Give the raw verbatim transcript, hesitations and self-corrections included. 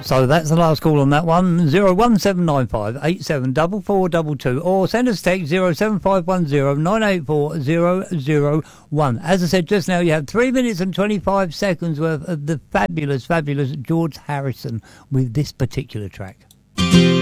So that's the last call on that one. Zero one seven nine five eight seven double four double two, or send us text zero seven five one zero nine eight four zero zero one. As I said just now, you have three minutes and twenty-five seconds worth of the fabulous, fabulous George Harrison with this particular track.